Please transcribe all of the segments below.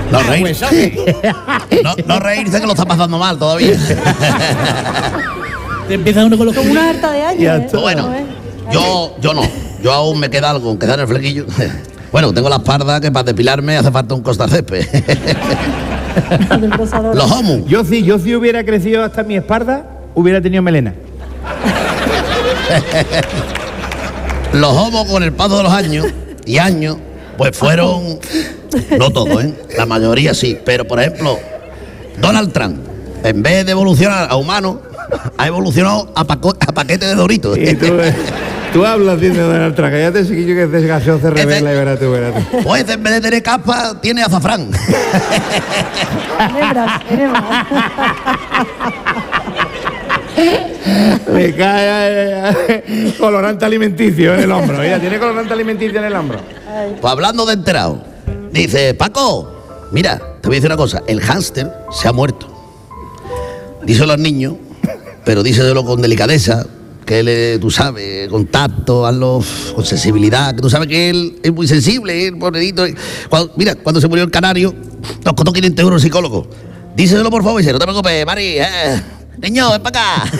No reírse que lo está pasando mal todavía. Empieza uno con los como una harta de años. Bueno, yo no. Yo aún me queda algo, queda en el flequillo. Bueno, tengo la espalda que para depilarme hace falta un costarcésped. Los homos. Yo si hubiera crecido hasta mi espalda, hubiera tenido melena. Los homos con el paso de los años, pues fueron, no todos, la mayoría sí, pero por ejemplo, Donald Trump, en vez de evolucionar a humano, ha evolucionado a paquete de Doritos. Y tú hablas de Donald Trump, cállate, chiquillo, que ese gaseoso se revela y verás tú. Pues en vez de tener capa, tiene azafrán. Le cae colorante alimenticio en el hombro. Ella tiene colorante alimenticio en el hombro. Pues hablando de enterado, dice, Paco, mira, te voy a decir una cosa, el hámster se ha muerto. Díselo al niño, pero díselo con delicadeza, que él, tú sabes, con tacto, hazlo con sensibilidad, que tú sabes que él es muy sensible, el pobrecito. Cuando se murió el canario, nos costó 500 euros el psicólogo. Díselo por favor, y dice, no te preocupes, Mari, niño, ven para acá.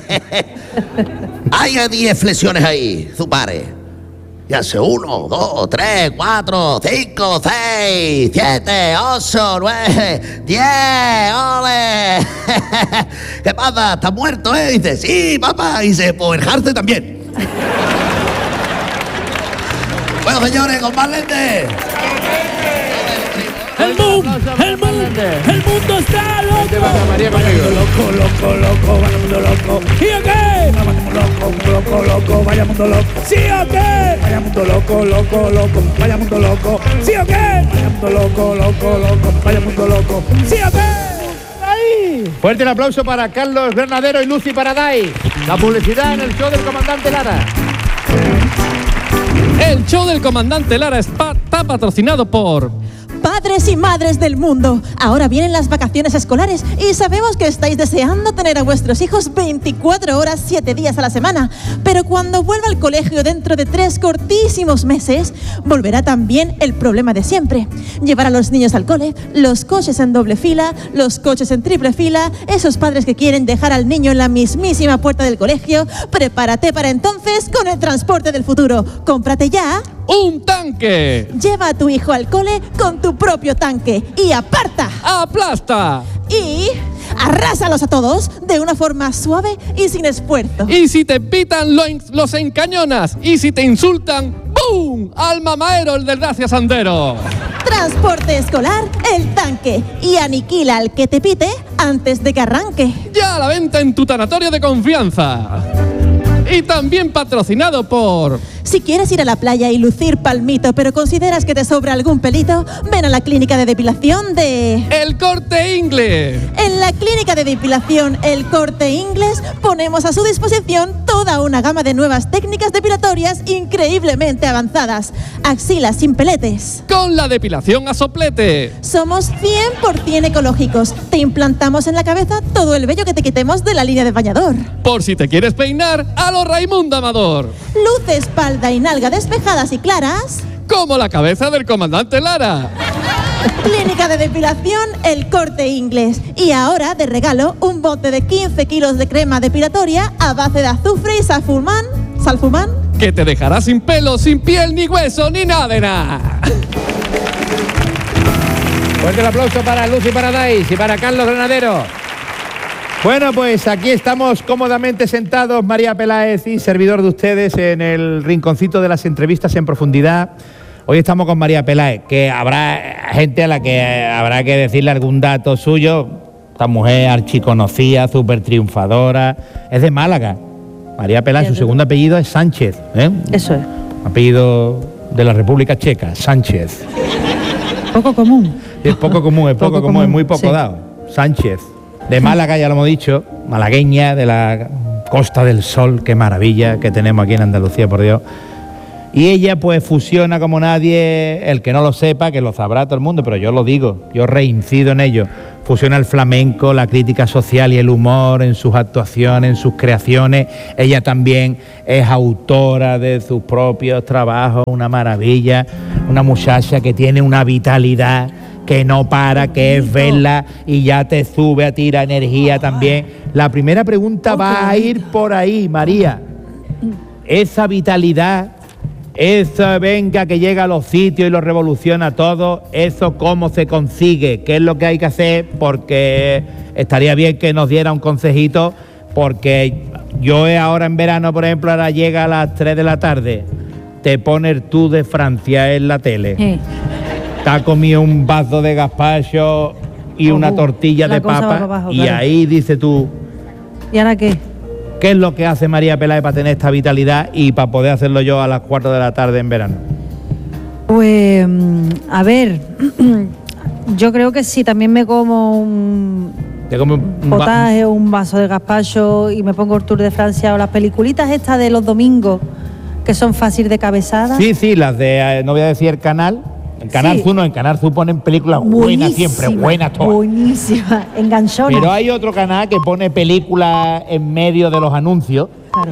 Hay 10 flexiones ahí, Zupare. Y hace 1, 2, 3, 4, 5, 6, 7, 8, 9, 10, ¡ole! ¿Qué pasa? ¿Estás muerto, Dice, sí, papá. Y dice, pues el Jarce también. Bueno, señores, con más lentes. El mundo está loco. Loco. ¿Sí o qué? Loco. Vaya mundo loco. ¿Sí o qué? Vaya mundo loco. Vaya mundo loco. ¿Sí o qué? Vaya mundo loco. Vaya mundo loco. ¿Sí o qué? Ahí. Fuerte el aplauso para Carlos Bernadero y Lucy Paradise. La publicidad en el show del comandante Lara. El show del comandante Lara está patrocinado por Padres y madres del mundo, ahora vienen las vacaciones escolares y sabemos que estáis deseando tener a vuestros hijos 24 horas, 7 días a la semana. Pero cuando vuelva al colegio dentro de 3 cortísimos meses, volverá también el problema de siempre. Llevar a los niños al cole, los coches en doble fila, los coches en triple fila, esos padres que quieren dejar al niño en la mismísima puerta del colegio. Prepárate para entonces con el transporte del futuro. Cómprate ya un tanque. Lleva a tu hijo al cole con tu propio tanque y aparta, aplasta y arrásalos a todos de una forma suave y sin esfuerzo. Y si te pitan, los encañonas. Y si te insultan, ¡boom! Al mamaero, el desgracia Sandero. Transporte escolar, el tanque. Y aniquila al que te pite antes de que arranque. Ya a la venta en tu tanatorio de confianza. Y también patrocinado por... Si quieres ir a la playa y lucir palmito, pero consideras que te sobra algún pelito, ven a la clínica de depilación de... El Corte Inglés. En la clínica de depilación El Corte Inglés ponemos a su disposición toda una gama de nuevas técnicas depilatorias increíblemente avanzadas. Axilas sin peletes. Con la depilación a soplete. Somos 100% ecológicos. Te implantamos en la cabeza todo el vello que te quitemos de la línea de bañador. Por si te quieres peinar, a lo Raimundo Amador. Luce, espalda y nalga despejadas y claras. Como la cabeza del comandante Lara. Clínica de depilación El Corte Inglés. Y ahora, de regalo, un bote de 15 kilos de crema depilatoria a base de azufre y salfumán. Que te dejará sin pelo, sin piel, ni hueso, ni nada de nada. Fuerte el aplauso para Lucy Paradise y para Carlos Granadero. Bueno, pues aquí estamos cómodamente sentados, María Peláez y servidor de ustedes, en el rinconcito de las entrevistas en profundidad. Hoy estamos con María Peláez, que habrá gente a la que habrá que decirle algún dato suyo. Esta mujer archiconocida, súper triunfadora, es de Málaga. María Peláez, su segundo apellido es Sánchez, ¿eh? Eso es. Apellido de la República Checa, Sánchez. Poco común. Es poco común, es muy poco sí. Dado. Sánchez. De Málaga, ya lo hemos dicho, malagueña, de la Costa del Sol, qué maravilla que tenemos aquí en Andalucía, por Dios. Y ella pues fusiona como nadie, el que no lo sepa, que lo sabrá todo el mundo, pero yo lo digo, yo reincido en ello. Fusiona el flamenco, la crítica social y el humor en sus actuaciones, en sus creaciones. Ella también es autora de sus propios trabajos, una maravilla, una muchacha que tiene una vitalidad que no para, que es verla y ya te sube a ti la energía también. La primera pregunta va a ir por ahí, María. Esa vitalidad, esa venga que llega a los sitios y lo revoluciona todo, ¿eso cómo se consigue? ¿Qué es lo que hay que hacer? Porque estaría bien que nos diera un consejito, porque yo ahora en verano, por ejemplo, ahora llega a las 3 de la tarde, te pone el Tour de Francia en la tele. Te ha comido un vaso de gazpacho y una tortilla de papa abajo, y claro. Ahí dices tú... ¿Y ahora qué? ¿Qué es lo que hace María Peláez para tener esta vitalidad y para poder hacerlo yo a las 4 de la tarde en verano? Pues, a ver, yo creo que si también me como un potaje o un vaso de gazpacho y me pongo el Tour de Francia o las peliculitas estas de los domingos que son fáciles de cabezada. Sí, las de, no voy a decir el canal. En Canal Sur no, en Canal Sur ponen películas buenas siempre, buenas todas. Buenísimas, enganchonas. Pero hay otro canal que pone películas en medio de los anuncios. Claro.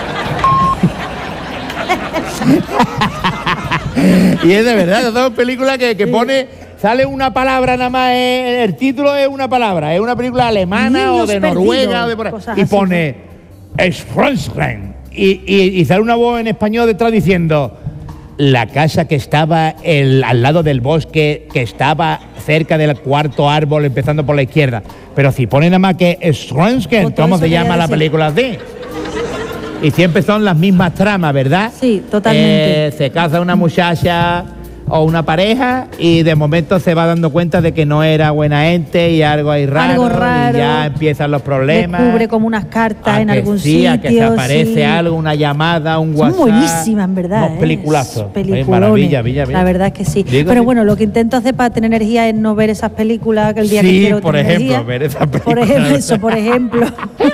Y es de verdad, son películas que pone, sale una palabra nada más, el título es una palabra, es una película alemana o de Noruega o de por ahí, y pone Schwarzschild y sale una voz en español detrás diciendo: la casa que estaba al lado del bosque, que estaba cerca del cuarto árbol, empezando por la izquierda. Pero si pone nada más que Schwarzschild, ¿cómo se llama la película así? Y siempre son las mismas tramas, ¿verdad? Sí, totalmente. Se casa una muchacha o una pareja y de momento se va dando cuenta de que no era buena gente y algo hay raro, y ya empiezan los problemas. Descubre como unas cartas en algún sitio. A que se aparece algo, una llamada, un WhatsApp. Son buenísimas, en verdad. Unos peliculazos. Maravilla. La verdad es que sí. Pero bueno, lo que intento hacer para tener energía es no ver esas películas que el día que quiero por tener ejemplo, energía. ver esas películas. Por ejemplo.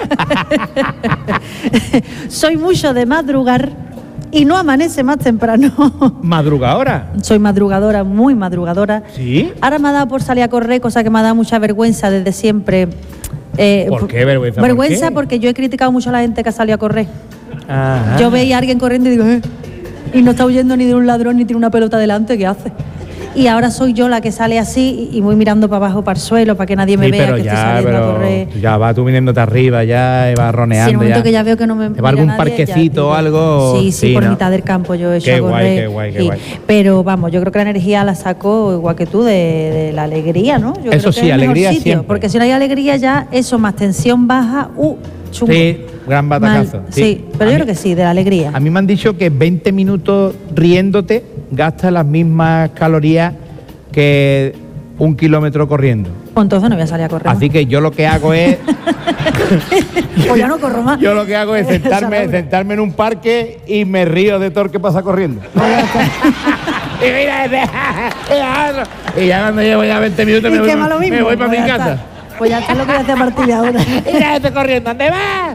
Soy mucho de madrugar. Y no amanece más temprano. ¿Madrugadora? Soy madrugadora, muy madrugadora. ¿Sí? Ahora me ha dado por salir a correr, cosa que me ha dado mucha vergüenza desde siempre. ¿Por qué vergüenza? Vergüenza ¿Por qué? Porque yo he criticado mucho a la gente que ha salido a correr. Ajá. Yo veía a alguien corriendo y digo, y no está huyendo ni de un ladrón ni tiene una pelota delante, ¿qué hace? Y ahora soy yo la que sale así y voy mirando para abajo, para el suelo, para que nadie me vea que estoy saliendo a correr. Ya va tú viniéndote arriba, ya va roneando. Sí, en el momento que ya veo que no me ¿te va algún nadie, parquecito o algo? Sí, por mitad del campo yo he hecho a correr. Qué guay. Pero vamos, yo creo que la energía la saco igual que tú de la alegría, ¿no? Yo eso creo sí, que es el alegría sitio, siempre. porque si no hay alegría ya, eso más tensión baja, chungo. Sí, gran batacazo. Sí, pero yo creo que sí, de la alegría. A mí me han dicho que 20 minutos riéndote gastas las mismas calorías que 1 kilómetro corriendo. Pues entonces no voy a salir a correr. Así que yo lo que hago es... pues ya no corro más. Yo lo que hago es sentarme en un parque y me río de todo el que pasa corriendo. Y mira, y ya cuando llevo ya 20 minutos me voy para mi casa. Pues ya está lo que voy a hacer a partir de ahora. Mira, estoy corriendo, ¿dónde vas?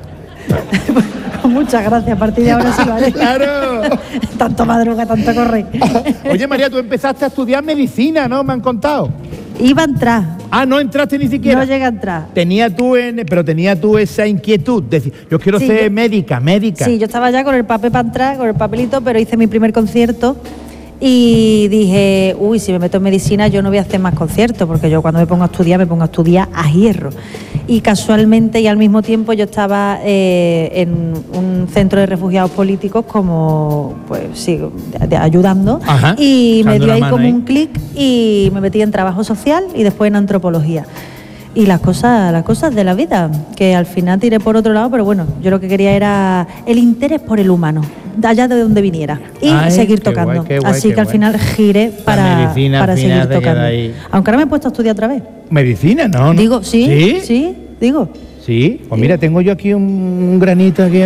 Muchas gracias, a partir de ahora sí lo haré. ¡Claro! Tanto madruga, tanto corre. Oye, María, tú empezaste a estudiar medicina, ¿no? Me han contado. Iba a entrar. Ah, no entraste ni siquiera. No llegué a entrar. Pero tenía tú esa inquietud de decir, yo quiero ser médica. Sí, yo estaba ya con el papel para entrar, con el papelito, pero hice mi primer concierto y dije, si me meto en medicina yo no voy a hacer más conciertos, porque yo cuando me pongo a estudiar a hierro. Y casualmente y al mismo tiempo yo estaba en un centro de refugiados políticos como, ayudando. Ajá, y me dio ahí como un clic y me metí en trabajo social y después en antropología. Y las cosas de la vida, que al final tiré por otro lado, pero bueno, yo lo que quería era el interés por el humano, de allá de donde viniera, y seguir tocando. Qué guay, así que al final giré para seguir tocando. Aunque ahora me he puesto a estudiar otra vez. ¿Medicina? No. Digo, sí, digo. Sí, pues mira, tengo yo aquí un granito aquí.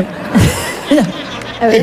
A ver.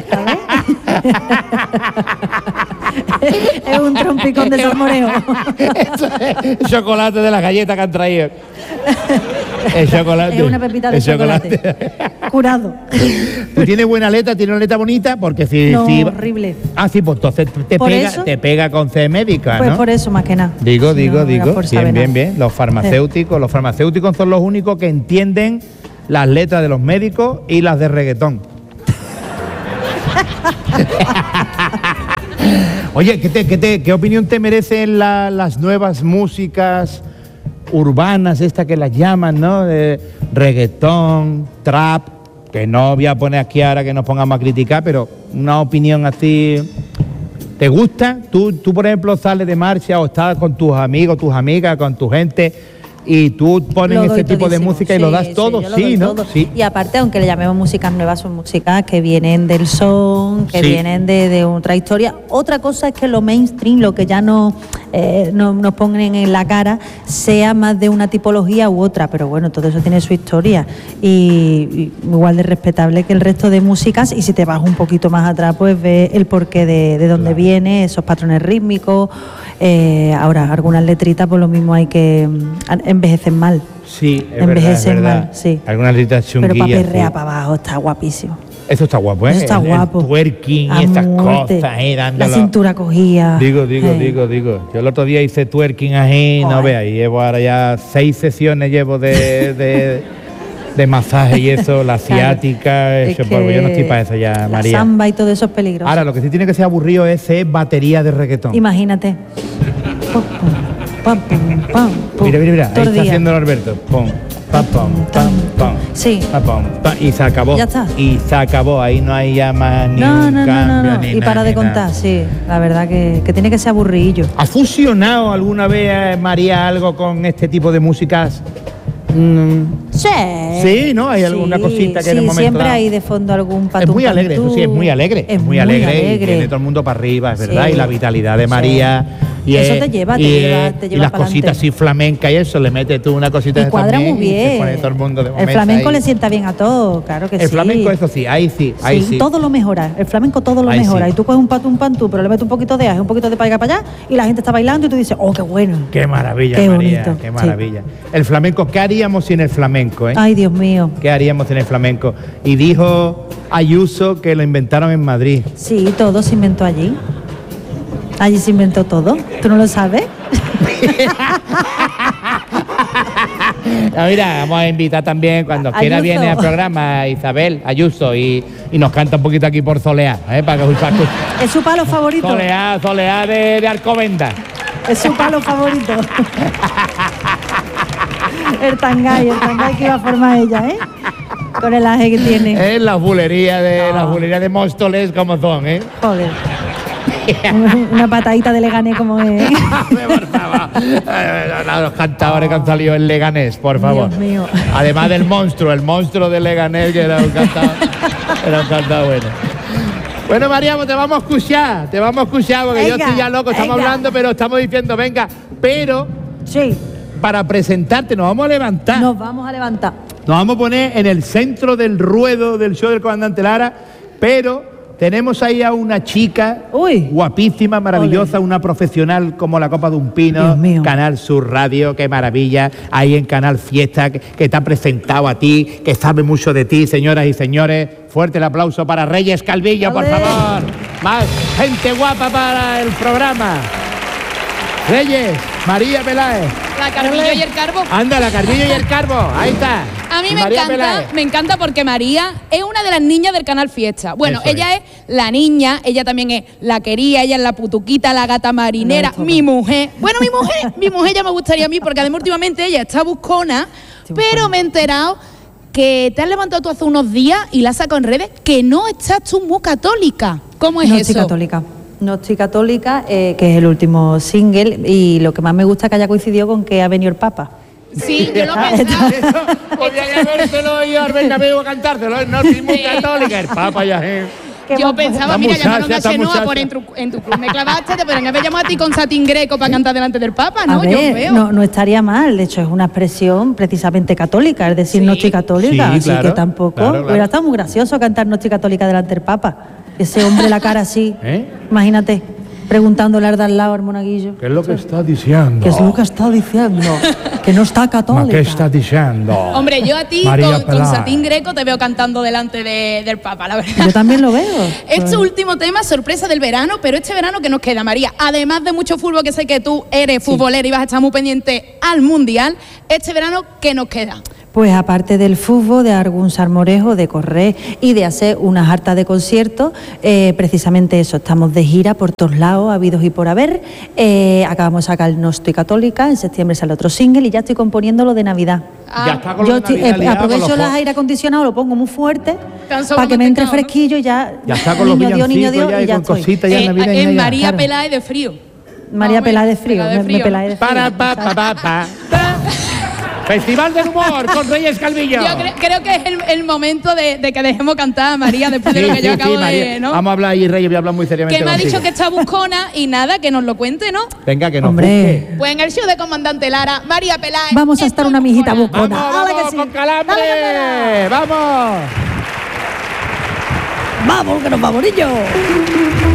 Es un trompicón de salmoreo. El chocolate de las galletas que han traído. El chocolate. Es una pepita de chocolate. Curado. ¿Tú tienes buena letra? ¿Tienes una letra bonita? Porque No, horrible. Ah, sí, pues entonces te pega con C médica, pues ¿no? Por eso, más que nada. Digo. Bien. Los farmacéuticos son los únicos que entienden las letras de los médicos y las de reggaetón. Oye, ¿qué opinión te merecen las nuevas músicas urbanas, estas que las llaman, ¿no? De reggaetón, trap, que no voy a poner aquí ahora que nos pongamos a criticar, pero una opinión así... ¿Te gusta? Tú, por ejemplo, sales de marcha o estás con tus amigos, tus amigas, con tu gente y tú pones ese tipo de música y lo das todo, sí, ¿no? Sí. Y aparte, aunque le llamemos músicas nuevas, son músicas que vienen del son, que vienen de otra historia. Otra cosa es que lo mainstream, lo que ya nos ponen en la cara, sea más de una tipología u otra, pero bueno, todo eso tiene su historia y igual de respetable que el resto de músicas, y si te vas un poquito más atrás, pues ves el porqué de dónde viene, esos patrones rítmicos. Ahora, algunas letritas, por lo mismo hay que envejecen mal. Sí, envejecen mal, sí. Algunas letritas chunguillas. Pero para perrear para abajo está guapísimo. Eso está guapo, ¿eh? Eso está guapo. El twerking y estas cosas, dándolo. La cintura cogía. Digo. Yo el otro día hice twerking ahí, no veas, y llevo ahora ya 6 sesiones de masaje y eso, la ciática, eso, porque yo no estoy para eso ya, María. La samba y todo eso es peligroso. Ahora, lo que sí tiene que ser aburrido es batería de reggaetón. Imagínate. Mira, ahí está haciendo Alberto. Pum, pam. Sí. Pam. Y se acabó. Ya está. Y se acabó, ahí no hay ya más ni un cambio, ni y para de contar, sí. La verdad que tiene que ser aburridillo. ¿Ha fusionado alguna vez, María, algo con este tipo de músicas? Sí, ¿no? Hay alguna cosita que en un momento siempre dado... hay de fondo algún patum. Es muy alegre, eso sí, es muy alegre. Es muy alegre. Y tiene todo el mundo para arriba, es verdad. Sí. Y la vitalidad de María. Y eso te lleva y las cositas así flamencas y eso, le metes tú una cosita y cuadra muy bien. Y se pone todo el mundo de momento. El flamenco le sienta bien a todo, claro que sí. El flamenco, eso sí, ahí sí. Todo lo mejora, el flamenco todo lo mejora. Sí. Y tú coges un pantú, pero le metes un poquito de aje, un poquito de para allá, y la gente está bailando y tú dices, oh, qué bueno. Qué maravilla, qué María, bonito. Qué maravilla. Sí. El flamenco, ¿qué haríamos sin el flamenco? Ay, Dios mío. ¿Qué haríamos sin el flamenco? Y dijo Ayuso que lo inventaron en Madrid. Sí, todo se inventó allí. Allí se inventó todo. ¿Tú no lo sabes? No, mira, vamos a invitar también, cuando quiera viene al programa Isabel Ayuso y nos canta un poquito aquí por Soleá, para que es su palo favorito. Soleá de Alcobendas. Es su palo favorito. el tangay que iba a formar ella, ¿eh? Con el aje que tiene. Las bulerías de Móstoles como son, Joder. Una patadita de Leganés como es. Los cantadores que han salido en Leganés, por favor. Dios mío. Además del monstruo, el monstruo de Leganés, que era un cantador bueno. Bueno, María, te vamos a escuchar, porque yo estoy ya loco, estamos hablando, pero estamos diciendo, pero sí, para presentarte nos vamos a levantar. Nos vamos a poner en el centro del ruedo del show del comandante Lara, pero tenemos ahí a una chica guapísima, maravillosa, una profesional como la copa de un pino, Canal Sur Radio, qué maravilla, ahí en Canal Fiesta, que te ha presentado a ti, que sabe mucho de ti, señoras y señores. Fuerte el aplauso para Reyes Calvillo, por favor. Más gente guapa para el programa. Reyes, María Peláez. La Carvillo y el Carbo. Anda, la Carvillo y el Carbo, ahí está. A mí me encanta porque María es una de las niñas del Canal Fiesta. Bueno, eso ella es la niña, ella también es la quería, ella es la putuquita, la gata marinera, mi mujer. Bueno, mi mujer ya me gustaría a mí, porque además últimamente ella está buscona, pero me he enterado que te has levantado tú hace unos días y la has sacado en redes, que no estás tú muy católica. ¿Cómo es eso? No estoy católica, que es el último single, y lo que más me gusta es que haya coincidido con que ha venido el Papa. Sí, yo lo pensaba. Podría habérselo ido al Bernabéu a cantártelo, no soy muy católica, el Papa ya es. Yo pensaba, mira, llamaron a Chenoa por en tu club me clavaste, te podrían haber llamado a ti con satín greco para cantar delante del Papa, ¿no? A ver, no estaría mal, de hecho es una expresión precisamente católica, es decir, no estoy católica, así que tampoco. Hubiera estado muy gracioso cantar no estoy católica delante del Papa. Ese hombre la cara así, imagínate, preguntándole al de al lado al monaguillo. ¿Qué es lo que está diciendo? ¿Qué es lo que está diciendo? Que no está católica. ¿Qué está diciendo? Hombre, yo a ti con satín greco te veo cantando delante del Papa, la verdad. Yo también lo veo. Este último tema, sorpresa del verano, pero este verano que nos queda, María, además de mucho fútbol, que sé que tú eres futbolera y vas a estar muy pendiente al Mundial, este verano, ¿qué nos queda? Pues aparte del fútbol, de algún salmorejo, de correr y de hacer unas hartas de conciertos, precisamente eso, estamos de gira por todos lados, habidos y por haber. Acabamos de sacar No Estoy Católica, en septiembre sale otro single y ya estoy componiendo lo de Navidad. Ya está con lo de Navidad liado, aprovecho con los aire acondicionados, lo pongo muy fuerte Tan para que me entre sobremantecados, ¿no? fresquillo y ya está con los niño Dios ya y y ya con estoy. cositas ya navideñas En ya. María Claro. Peláez de frío. María Peláez de frío, Peláez de me frío. Peláez de frío. Para, pa. Festival del Humor con Reyes Calvillo. Yo creo que es el momento de que dejemos cantar a María después de lo que yo acabo María. de... ¿no? Vamos a hablar ahí, Reyes, voy a hablar muy seriamente Que me ha contigo. dicho que está buscona y nada, que nos lo cuente, ¿no? Venga, que nos Hombre. busque. Pues en el show de Comandante Lara, María Peláez. Vamos a estar una mijita buscona. buscona. ¡Vamos, ¡Hala que vamos, sí! con calambre! ¡Dale, candela! ¡Vamos! ¡Vamos, que nos vamos, niños!